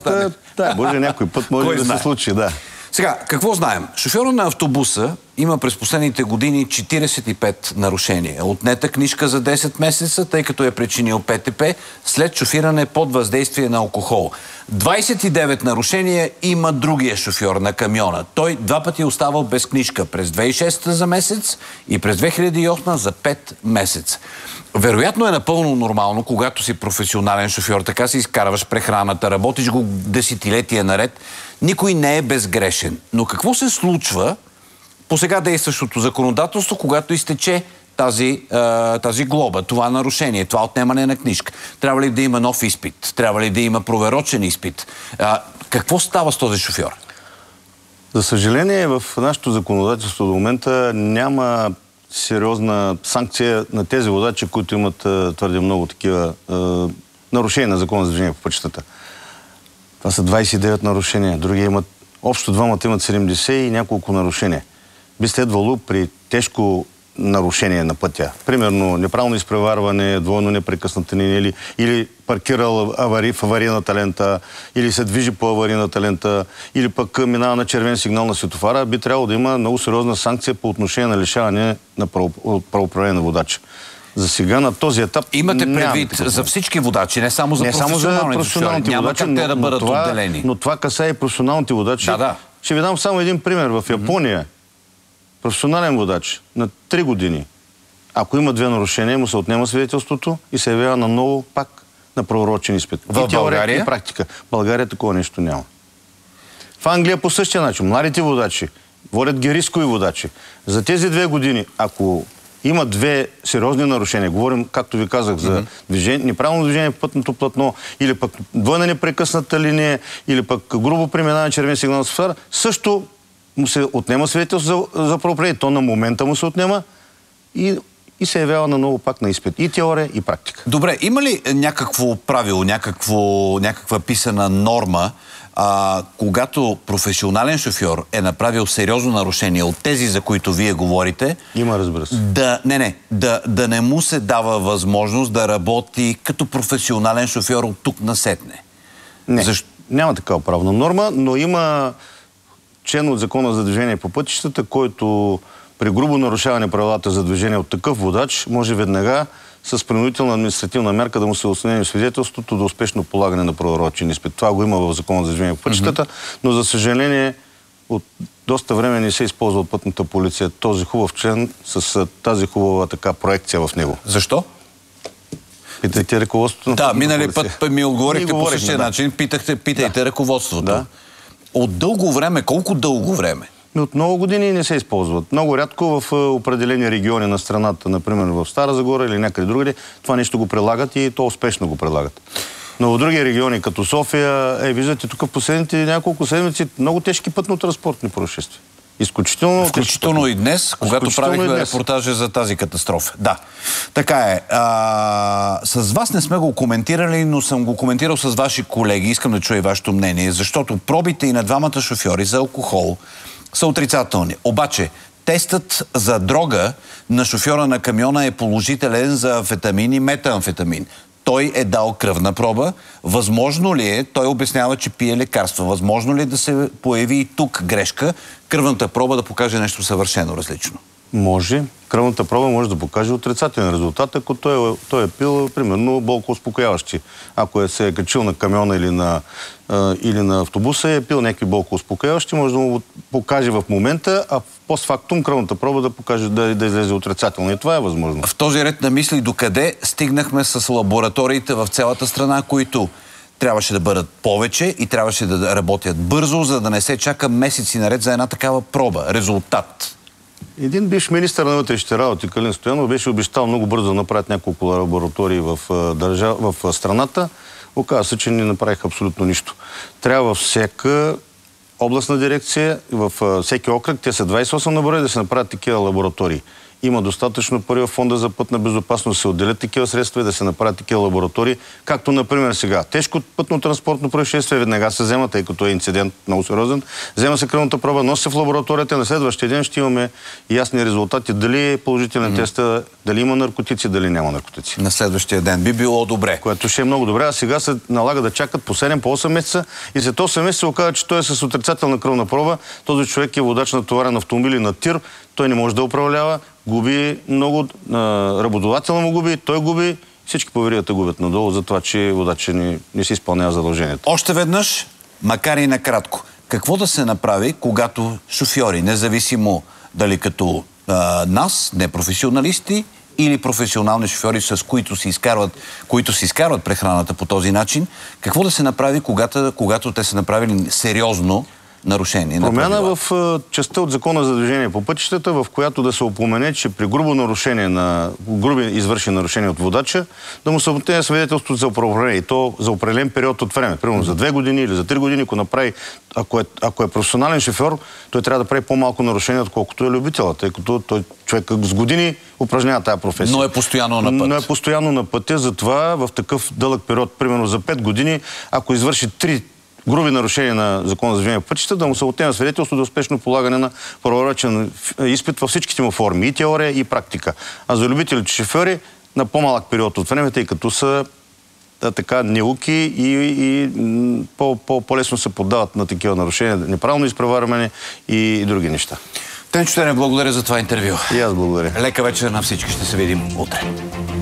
Да, може някой път може да се случи, да. Сега, какво знаем? Шофьорът на автобуса има през последните години 45 нарушения. Отнета книжка за 10 месеца, тъй като е причинил ПТП след шофиране под въздействие на алкохол. 29 нарушения има другия шофьор на камиона. Той 2 пъти е оставал без книжка. През 2006 за месец и през 2008 за 5 месеца. Вероятно е напълно нормално, когато си професионален шофьор, така си изкарваш прехраната, работиш го десетилетия наред. Никой не е безгрешен. Но какво се случва по сега действащото законодателство, когато изтече тази глоба, това нарушение, това отнемане на книжка? Трябва ли да има нов изпит? Трябва ли да има проверочен изпит? Какво става с този шофьор? За съжаление, в нашето законодателство до момента няма сериозна санкция на тези водачи, които имат твърде много такива нарушения на закона за движение по пътищата. Това са 29 нарушения. Други имат, общо двамата имат 70 и няколко нарушения. Би следвало при тежко нарушение на пътя, примерно неправилно изпреварване, двойно непрекъснатение или паркирал в аварийната лента, или се движи по аварийната лента, или пък минава на червен сигнал на светофара, би трябвало да има много сериозна санкция по отношение на лишаване на правоуправление на водача. За сега на този етап имате предвид за всички водачи, не само за професионалните шофьори. Няма как те да бъдат отделени. Но това касае и професионалните водачи. Да. Ще ви дам само един пример. В Япония професионален водач на 3 години, ако има 2 нарушения, му се отнема свидетелството и се явява наново пак на проверочен изпит. В България? И практика. В България такова нещо няма. В Англия по същия начин. Младите водачи водят ги рискови водачи. За тези 2 години, ако има 2 сериозни нарушения, говорим, както ви казах, за неправилно движение по пътното платно, или пък двойна непрекъсната линия, или пък грубо преминаване на червен сигнал на светофара, също му се отнема свидетелство за правоприятие. То на момента му се отнема и се явява наново пак на изпит. И теория, и практика. Добре, има ли някакво правило, някаква писана норма, когато професионален шофьор е направил сериозно нарушение от тези, за които вие говорите? Има, разбира се. Да не му се дава възможност да работи като професионален шофьор от тук насетне? Не, няма такава правна норма, но има член от Закона за движение по пътищата, който при грубо нарушаване правилата за движение от такъв водач може веднага с принудителна административна мерка да му се отстранени свидетелството до успешно полагане на проверочен изпит. Това го има в Закона за движение по пътищата, но за съжаление от доста време не се използва от пътната полиция този хубав член с тази хубава така проекция в него. Защо? Питайте ръководството на пътната полиция. Минали път ми отговорихте по същия начин. Питайте ръководството. Да. От дълго време, колко дълго време? От много години не се използват. Много рядко в определени региони на страната, например в Стара Загора или някъде другаде, това нещо го прилагат и то успешно го прилагат. Но в други региони, като София, виждате тук в последните няколко седмици много тежки пътно-транспортни происшествия. Включително и днес, когато правихме репортажа за тази катастрофа. Да, така е. С вас не сме го коментирали, но съм го коментирал с ваши колеги. Искам да чуя и вашето мнение, защото пробите и на двамата шофьори за алкохол са отрицателни. Обаче, тестът за дрога на шофьора на камиона е положителен за амфетамин и метамфетамин. Той е дал кръвна проба. Възможно ли е, той обяснява, че пие лекарства, възможно ли е да се появи и тук грешка, кръвната проба да покаже нещо съвършено различно? Може. Кръвната проба може да покаже отрицателен резултат, ако той е пил, примерно, болкоуспокояващи. Ако се е качил на камиона или на автобуса и е пил някакви болкоуспокояващи, може да му покаже в момента, а постфактум кръвната проба да покаже да излезе отрицателно. И това е възможно. В този ред на мисли докъде стигнахме с лабораториите в цялата страна, които трябваше да бъдат повече и трябваше да работят бързо, за да не се чака месеци наред за една такава проба. Резултат. Един бивш министър на вътрешните работи, Калин Стоянов, беше обещал много бързо да направят няколко лаборатории в страната. Оказва се, че не направиха абсолютно нищо. Трябва всяка областна дирекция, във всеки окръг, те са 28 на брой, да се направят такива лаборатории. има достатъчно пари в фонда за пътна безопасност, да се отделят такива средства и да се направят такива лаборатории, както например сега. Тежко пътно-транспортно происшествие веднага се взема, тъй като е инцидент много сериозен. Взема се кръвната проба, носи се в лабораторията, на следващия ден ще имаме ясни резултати дали е положителен теста, дали има наркотици, дали няма наркотици. На следващия ден би било добре. Което ще е много добре, а сега се налага да чакат по 7, по 8 месеца и след 8 месеца се оказа, че той е с отрицателна кръвна проба. Този човек е водач на товарен автомобил и на тир, той не може да управлява, губи много, работодателя му губи, той губи, всички по веригата губят надолу за това, че водача не си изпълнява задължението. Още веднъж, макар и накратко, какво да се направи, когато шофьори, независимо дали като нас, непрофесионалисти, или професионални шофьори, с които си изкарват прехраната по този начин, какво да се направи, когато те са направили сериозно нарушение? Промяна в частта от закона за движение по пътищата, в която да се упомене, че при груби извършени нарушения от водача, да му се отнеме свидетелство за управление. И то за определен период от време. Примерно за 2 години или за 3 години, ако направи, ако е професионален шофьор, той трябва да прави по-малко нарушения, отколкото е любителът, тъй като той човек с години упражнява тази професия. Но е постоянно на път. Но е постоянно на пътя, затова в такъв дълъг период, примерно за 5 години, ако извърши 3 груби нарушения на закона за движение по пътищата, да му се отнеме свидетелство за успешно полагане на проверочен изпит във всичките му форми, и теория, и практика. А за любителите шофьори на по-малък период от време, тъй като са така неуки и по-лесно се поддават на такива нарушения, неправилно изпреварване и други неща. Тенчо Тенев, благодаря за това интервю. И аз благодаря. Лека вечер на всички, ще се видим утре.